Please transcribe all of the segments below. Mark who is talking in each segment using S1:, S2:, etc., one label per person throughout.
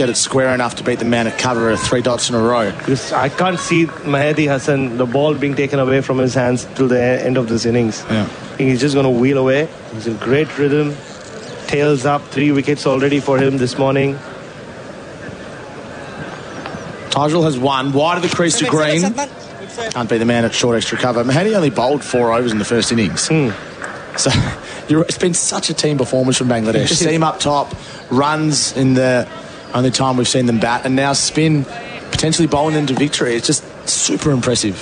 S1: get it square enough to beat the man at cover 3 dots in a row.
S2: Because I can't see Mahdi Hassan, the ball being taken away from his hands till the end of this innings.
S1: Yeah.
S2: I think he's just going to wheel away. He's in great rhythm. Tails up, 3 wickets already for him this morning.
S1: Tyrrell has won. Wide of the crease to Green. Can't be the man at short extra cover. Mahdi only bowled 4 overs in the first innings. So it's been such a team performance from Bangladesh. Seam up top, runs in the only time we've seen them bat, and now spin, potentially bowling them to victory. It's just super impressive.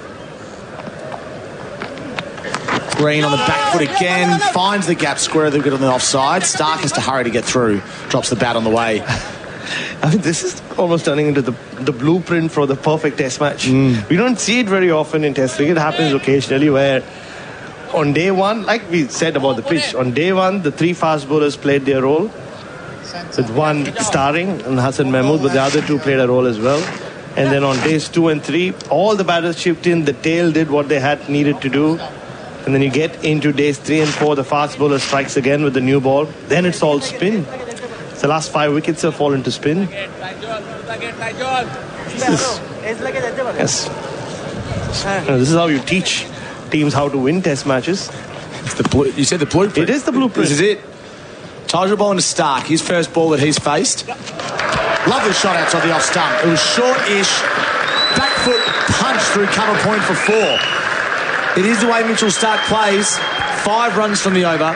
S1: Green on the back foot again, finds the gap square of the wicket on the offside. Stark has to hurry to get through, drops the bat on the way.
S2: I mean, this is almost turning into the blueprint for the perfect test match. We don't see it very often in test cricket. It happens occasionally where on day one, like we said about the pitch, on day one, the 3 fast bowlers played their role, with one starring, and Hassan Mahmood, but the other 2 played a role as well. And then on days 2 and 3, all the batters chipped in, the tail did what they had needed to do. And then you get into days 3 and 4, the fast bowler strikes again with the new ball. Then it's all spin. The last 5 wickets have fallen to spin. Yes. This is how you teach teams how to win test matches.
S1: It's you said the blueprint.
S2: It is the blueprint.
S1: This is it. Tyrrell bowling to Stark, his first ball that he's faced. Lovely shot outside the off stump. It was short-ish. Back foot punch through cover point for 4. It is the way Mitchell Stark plays. 5 runs from the over.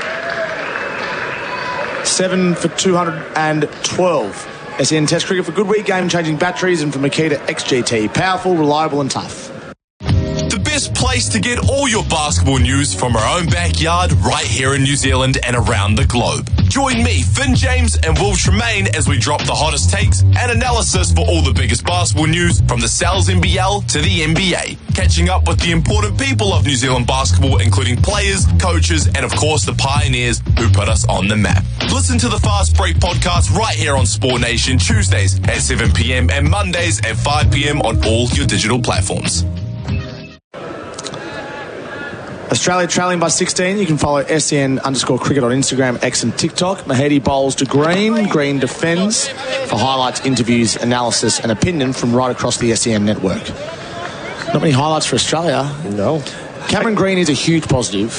S1: 7 for 212. SEN Test Cricket for good week, game-changing batteries, and for Makita XGT. Powerful, reliable and tough.
S3: The best place to get all your basketball news from our own backyard right here in New Zealand and around the globe. Join me, Finn James and Will Tremaine as we drop the hottest takes and analysis for all the biggest basketball news from the Sal's NBL to the NBA. Catching up with the important people of New Zealand basketball, including players, coaches, and of course the pioneers who put us on the map. Listen to the Fast Break podcast right here on Sport Nation Tuesdays at 7 p.m. and Mondays at 5 p.m. on all your digital platforms.
S1: Australia trailing by 16. You can follow SEN_cricket on Instagram, X and TikTok. Mahdi bowls to Green. Green defends for highlights, interviews, analysis and opinion from right across the SEN network. Not many highlights for Australia.
S2: No.
S1: Cameron Green is a huge positive.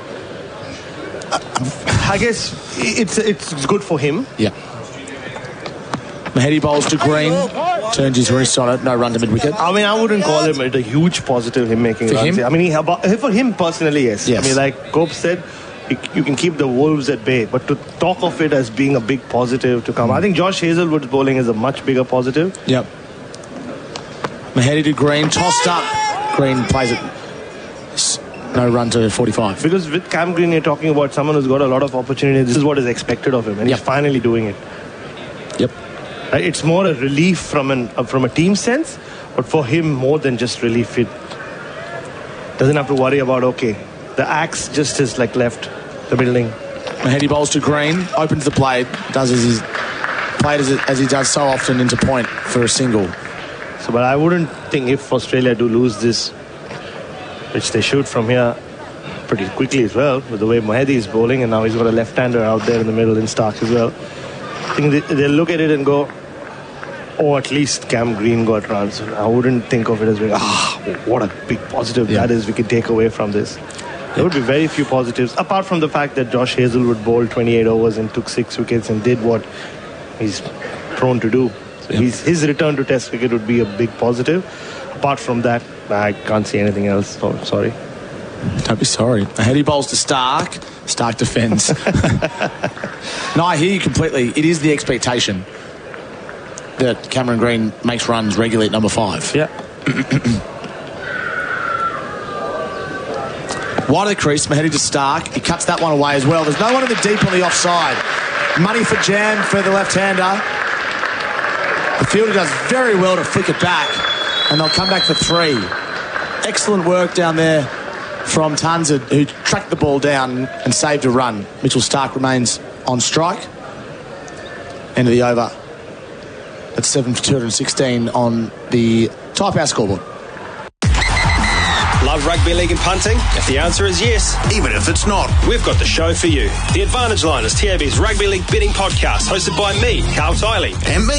S2: I guess it's good for him.
S1: Yeah. Mahdi bowls to Green. Turns his wrist on it. No run to mid-wicket.
S2: I mean, I wouldn't call him a huge positive, him making
S1: for
S2: runs.
S1: Him?
S2: I mean, for him personally, yes. I mean, like Cope said, you can keep the Wolves at bay, but to talk of it as being a big positive to come. I think Josh Hazelwood's bowling is a much bigger positive.
S1: Yep. Mahdi to Green. Tossed up. Green plays it. No run to 45.
S2: Because with Cam Green, you're talking about someone who's got a lot of opportunity. This is what is expected of him, and he's finally doing it.
S1: Yep.
S2: It's more a relief from a team sense, but for him, more than just relief. It doesn't have to worry about, okay, the axe just has like left the building.
S1: Mahdi bowls to Green, opens the blade, does as he does so often into point for a single.
S2: So, but I wouldn't think if Australia do lose this, which they should from here pretty quickly as well, with the way Mahdi is bowling, and now he's got a left-hander out there in the middle in Stark as well. I think they'll look at it and go, oh, at least Cam Green got runs. I wouldn't think of it as being, what a big positive that is we can take away from this. There would be very few positives, apart from the fact that Josh Hazelwood bowled 28 overs and took 6 wickets and did what he's prone to do. So his return to Test cricket would be a big positive. Apart from that, I can't see anything else. So, sorry.
S1: Don't be sorry. Mahdi bowls to Stark. Stark defends. No, I hear you completely. It is the expectation that Cameron Green makes runs regularly at number 5.
S2: Yeah.
S1: Wide of the crease, Mahdi to Stark. He cuts that one away as well. There's no one in the deep on the offside. Money for jam for the left-hander. The fielder does very well to flick it back, and they'll come back for 3. Excellent work down there from Tanzad, who tracked the ball down and saved a run. Mitchell Stark remains on strike. End of the over. That's 7 for 216 on the Type House scoreboard.
S4: Love rugby league and punting? If the answer is yes,
S5: even if it's not,
S4: we've got the show for you. The Advantage Line is TAB's rugby league betting podcast, hosted by me, Carl Tiley.
S5: And me,